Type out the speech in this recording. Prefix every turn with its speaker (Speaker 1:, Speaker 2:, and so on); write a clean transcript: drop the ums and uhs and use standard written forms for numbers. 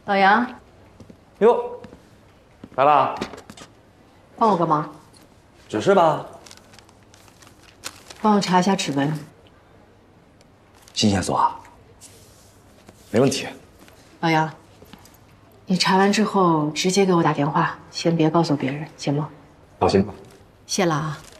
Speaker 1: 老杨，
Speaker 2: 哟，来啦！
Speaker 1: 帮我个忙，
Speaker 2: 指示吧。
Speaker 1: 帮我查一下指纹。
Speaker 2: 新线索啊？没问题。
Speaker 1: 老杨，你查完之后直接给我打电话，先别告诉别人，行吗？
Speaker 2: 放心吧。
Speaker 1: 谢了啊。